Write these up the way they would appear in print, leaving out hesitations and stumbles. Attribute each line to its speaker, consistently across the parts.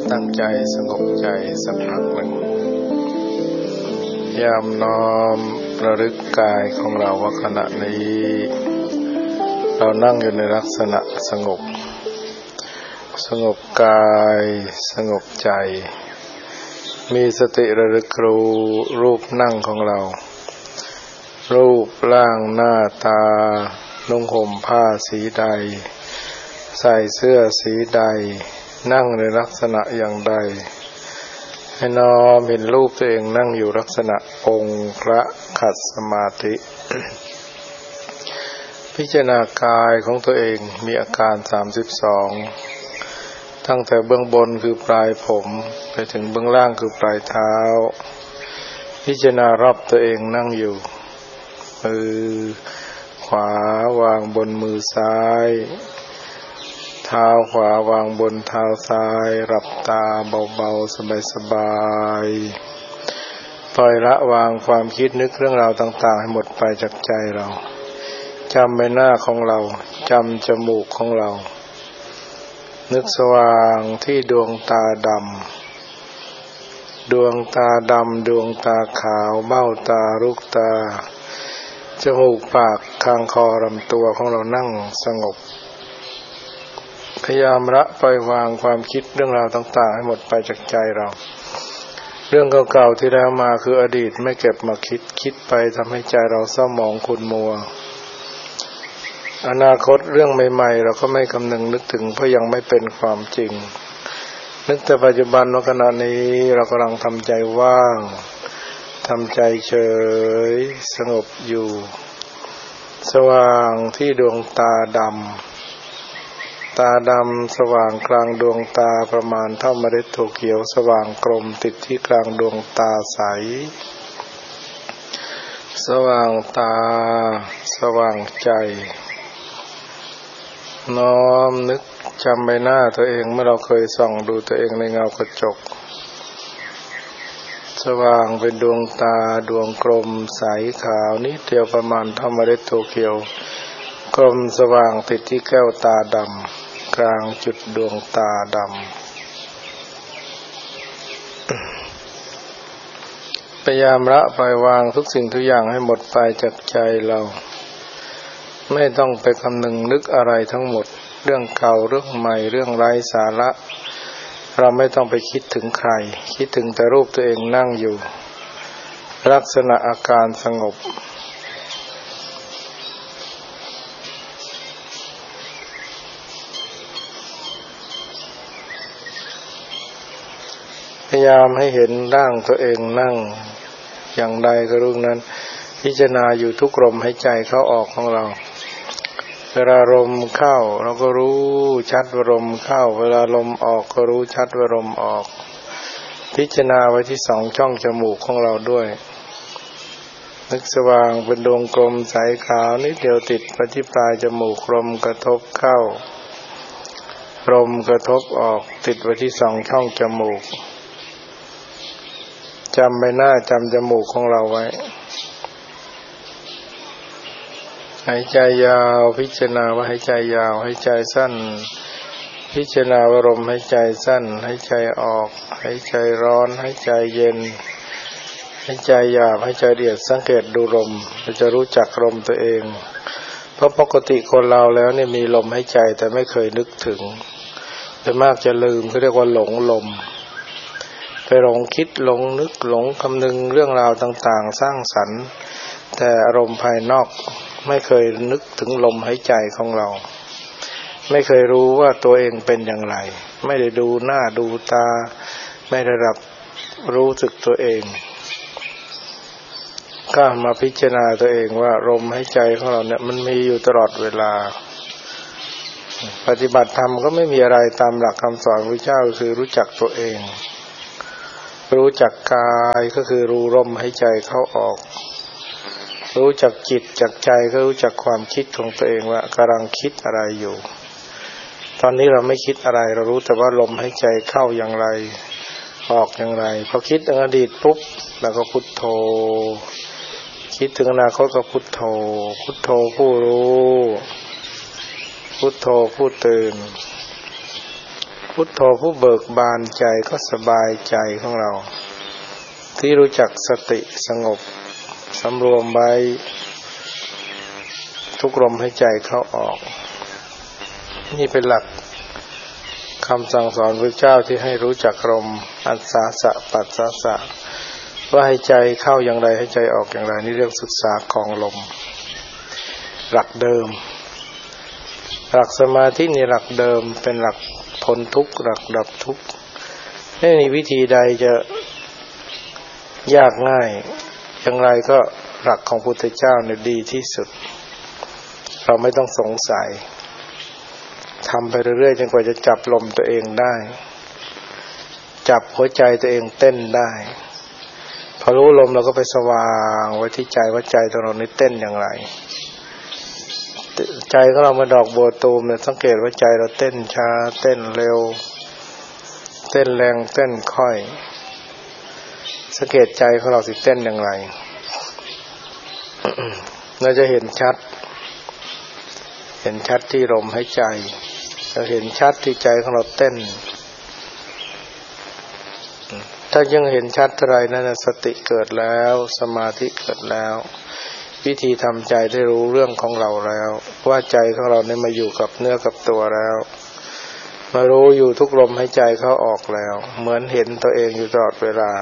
Speaker 1: ตั้งใจสงบใจสักพักหนึ่งยามน้อมระลึกกายของเราว่าขณะนี้เรานั่งอยู่ในลักษณะสงบกายสงบใจมีสติระลึกรู้รูปนั่งของเรารูปร่างหน้าตานุ่งห่มผ้าสีใดใส่เสื้อสีใดนั่งในลักษณะอย่างใดให้น้อมเห็นรูปตัวเองนั่งอยู่ลักษณะองค์พระขัดสมาธิพิจารณากายของตัวเองมีอาการ32ตั้งแต่เบื้องบนคือปลายผมไปถึงเบื้องล่างคือปลายเท้าพิจารณารอบตัวเองนั่งอยู่มือขวาวางบนมือซ้ายเท้าขวาวางบนเท้าซ้ายหลับตาเบาๆสบายๆปล่อยละวางความคิดนึกเรื่องราวต่างๆให้หมดไปจากใจเราจำใบหน้าของเราจำจมูกของเรานึกสว่างที่ดวงตาดำดวงตาขาวเบ้าตาลูกตาจมูกปากคางคอลำตัวของเรานั่งสงบพยายามละปล่อยวางความคิดเรื่องราวต่างๆให้หมดไปจากใจเราเรื่องเก่าๆที่แล้วมาคืออดีตไม่เก็บมาคิดไปทำให้ใจเราเศร้าหมองขุ่นมัวอนาคตเรื่องใหม่ๆเราก็ไม่คำนึงนึกถึงเพราะยังไม่เป็นความจริงนึกแต่ปัจจุบันว่าขณะนี้เรากำลังทำใจว่างทำใจเฉยสงบอยู่สว่างที่ดวงตาดำสว่างกลางดวงตาประมาณเท่าเมล็ดถั่วเขียวสว่างกลมติดที่กลางดวงตาใสสว่างตาสว่างใจน้อมนึกจำใบหน้าตัวเองเมื่อเราเคยส่องดูตัวเองในเงากระจกสว่างเป็นดวงตาดวงกลมใสขาวนิดเดียวประมาณเท่าเมล็ดถั่วเขียวกลมสว่างติดที่แก้วตาดำกลางจุดดวงตาดำพยายามละปล่อยวางทุกสิ่งทุกอย่างให้หมดไปจากใจเราไม่ต้องไปคำนึงนึกอะไรทั้งหมดเรื่องเก่าเรื่องใหม่เรื่องไร้สาระเราไม่ต้องไปคิดถึงใครคิดถึงแต่รูปตัวเองนั่งอยู่ลักษณะอาการสงบพยายามให้เห็นร่างตัวเองนั่งอย่างใดก็รู้นั้นพิจารณาอยู่ทุกลมหายใจเข้าออกของเราเวลาลมเข้าเราก็รู้ชัดว่าลมเข้าเวลาลมออกก็รู้ชัดว่าลมออกพิจารณาไว้ที่2ช่องจมูกของเราด้วยนึกสว่างเป็นดวงกลมใสขาวนิดเดียวติดไปที่ปลายจมูกลมกระทบเข้าลมกระทบออกติดไว้ที่2ช่องจมูกจำใบหน้าจำจมูกของเราไว้หายใจยาวพิจารณาว่าหายใจยาวหายใจสั้นพิจารณาว่าลมหายใจสั้นหายใจออกหายใจร้อนหายใจเย็นหายใจหยาบหายใจละเอียดสังเกตดูลมเราจะรู้จักลมตัวเองเพราะปกติคนเราแล้วเนี่ยมีลมหายใจแต่ไม่เคยนึกถึงแต่มากจะลืมเขาเรียกว่าหลงลมไปหลงคิดหลงนึกหลงคำนึงเรื่องราวต่างๆสร้างสรรค์แต่อารมณ์ภายนอกไม่เคยนึกถึงลมหายใจของเราไม่เคยรู้ว่าตัวเองเป็นอย่างไรไม่ได้ดูหน้าดูตาไม่ได้รับรู้สึกตัวเองก็มาพิจารณาตัวเองว่าลมหายใจของเราเนี่ยมันมีอยู่ตลอดเวลาปฏิบัติธรรมก็ไม่มีอะไรตามหลักคำสอนพระพุทธเจ้าคือรู้จักตัวเองรู้จักกายก็คือรู้ลมหายใจเข้าออกรู้จักจิตจักใจก็รู้จักความคิดของตัวเองว่ากำลังคิดอะไรอยู่ตอนนี้เราไม่คิดอะไรเรารู้แต่ว่าลมหายใจเข้าอย่างไรออกอย่างไรพอคิดถึงอดีตปุ๊บเราก็พุทโธคิดถึงอนาคตก็พุทโธพุทโธผู้รู้พุทโธผู้ตื่นพุทโธผู้เบิกบานใจก็สบายใจของเราที่รู้จักสติสงบสำรวมไว้ทุกลมหายใจเข้าออกนี่เป็นหลักคำสั่งสอนพระเจ้าที่ให้รู้จักลมอัศสาสะปัสสาสะว่าให้ใจเข้าอย่างไรให้ใจออกอย่างไรนี่เรื่องศึกษาของลมหลักเดิมหลักสมาธินี่หลักเดิมเป็นหลักพ้นทุกข์หลักดับทุกข์ไม่มีวิธีใดจะยากง่ายอย่างไรก็หลักของพุทธเจ้าเนี่ยดีที่สุดเราไม่ต้องสงสัยทำไปเรื่อยๆจนกว่าจะจับลมตัวเองได้จับหัวใจตัวเองเต้นได้พอรู้ลมเราก็ไปสว่างไว้ที่ใจว่าใจของเรานี่เต้นอย่างไรใจของเรามาดอกบัวตูมเนี่ยสังเกตว่าใจเราเต้นช้าเต้นเร็วเต้นแรงเต้นค่อยสังเกตใจของเราสิเต้นอย่างไร เราจะเห็นชัดที่ลมหายใจเราเห็นชัดที่ใจของเราเต้นถ้ายังเห็นชัดเท่าไรนั่นสติเกิดแล้วสมาธิเกิดแล้ววิธีทำใจได้รู้เรื่องของเราแล้วว่าใจของเราเนี่ยมาอยู่กับเนื้อกับตัวแล้วมารู้อยู่ทุกลมหายใจเข้าออกแล้วเหมือนเห็นตัวเองอยู่ตลอดเวลา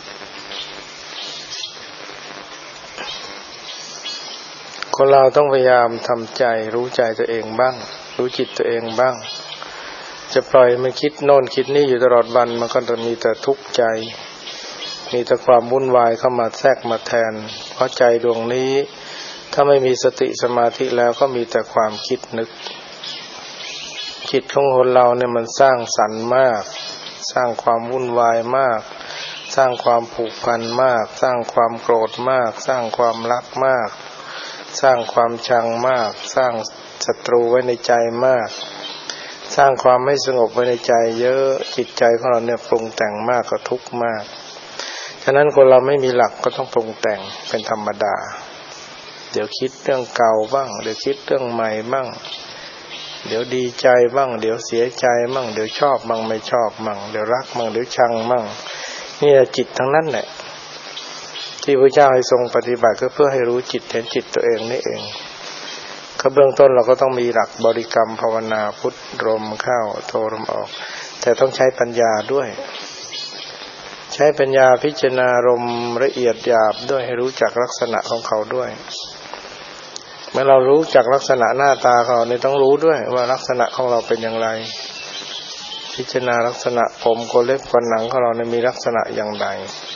Speaker 1: คนเราต้องพยายามทำใจรู้ใจตัวเองบ้างรู้จิตตัวเองบ้างจะปล่อยมันคิดโน่นคิดนี่อยู่ตลอดวันมันก็จะมีแต่ทุกข์ใจมีแต่ความวุ่นวายเข้ามาแทรกมาแทนเพราะใจดวงนี้ถ้าไม่มีสติสมาธิแล้วก็มีแต่ความคิดนึกจิตของคนเราเนี่ยมันสร้างสรรค์มากสร้างความวุ่นวายมากสร้างความผูกพันมากสร้างความโกรธมากสร้างความรักมากสร้างความชังมากสร้างศัตรูไว้ในใจมากสร้างความไม่สงบไว้ในใจเยอะจิตใจของเราเนี่ยปรุงแต่งมากก็ทุกข์มากฉะนั้นคนเราไม่มีหลักก็ต้องปรุงแต่งเป็นธรรมดาเดี๋ยวคิดเรื่องเก่าบ้างเดี๋ยวคิดเรื่องใหม่บ้างเดี๋ยวดีใจบ้างเดี๋ยวเสียใจบ้างเดี๋ยวชอบบ้างไม่ชอบบ้างเดี๋ยวรักบ้างเดี๋ยวชังบ้างนี่จิตทั้งนั้นแหละที่พระเจ้าให้ทรงปฏิบัติก็เพื่อให้รู้จิตเห็นจิตตัวเองนี่เองก็เบื้องต้นเราก็ต้องมีหลักบริกรรมภาวนาพุทลมเข้าโทลมออกแต่ต้องใช้ปัญญาด้วยใช้ปัญญาพิจารณาลมละเอียดหยาบด้วยให้รู้จักลักษณะของเขาด้วยเมื่อเรารู้จักลักษณะหน้าตาเขาเนี่ยต้องรู้ด้วยว่าลักษณะของเราเป็นอย่างไรพิจารณาลักษณะผมขนเล็บขนหนังของเราเนี่ยมีลักษณะอย่างไร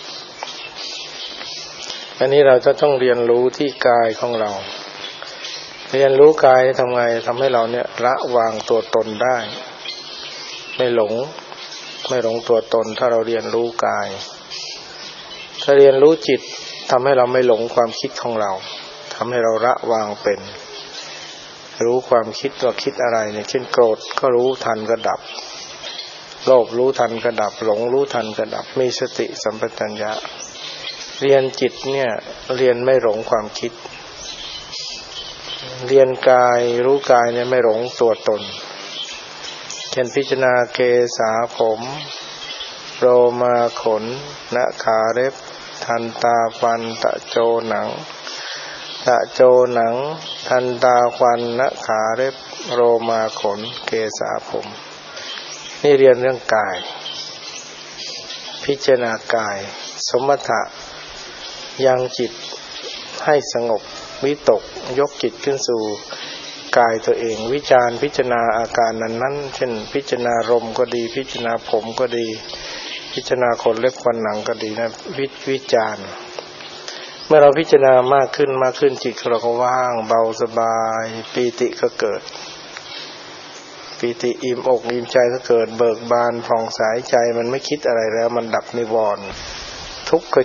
Speaker 1: อันนี้เราจะต้องเรียนรู้ที่กายของเราเรียนรู้กายทำไงทำให้เราเนี่ยละวางตัวตนได้ไม่หลงตัวตนถ้าเราเรียนรู้กายถ้าเรียนรู้จิตทำให้เราไม่หลงความคิดของเราทำให้เราละวางเป็นรู้ความคิดว่าคิดอะไรเนี่ยเช่นโกรธก็รู้ทันก็ดับโลภรู้ทันก็ดับหลงรู้ทันก็ดับมีสติสัมปชัญญะเรียนจิตเนี่ยเรียนไม่หลงความคิดเรียนกายรู้กายเนี่ยไม่หลงตัวตนเช่นพิจารณาเกสาผมโลมาขนหน้าขาเล็บทันตาฟันตะโจหนังตะโจหนังทันตาฟันหน้าขาเล็บโลมาขนเกสาผมนี่เรียนเรื่องกายพิจารณากายสมถะยังจิตให้สงบวิตกยกจิตขึ้นสู่กายตัวเองวิจารพิจารณาอาการนั้นๆเช่นพิจารณาลมก็ดีพิจารณาผมก็ดีพิจารณาขนเล็บขนหนังก็ดีนะวิจารเมื่อเราพิจารณามากขึ้นจิตของเราก็ว่างเบาสบายปีติก็เกิดปีติอิ่มอกอิ่มใจก็เกิดเบิกบานผ่องใสใจมันไม่คิดอะไรแล้วมันดับนิวรณ์ทุกข์